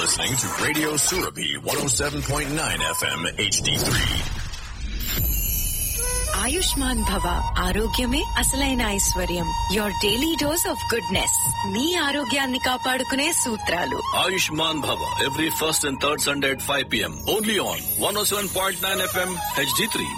listening to Radio Surabhi 107.9 FM HD3. Ayushman భవ, ఆరోగ్యమే అసలైన ఐశ్వర్యం. Your daily dose of goodness. మీ ఆరోగ్యాన్ని కాపాడుకునే సూత్రాలు. Ayushman Bhava, every first and third Sunday at 5 p.m. Only on 107.9 FM HD3.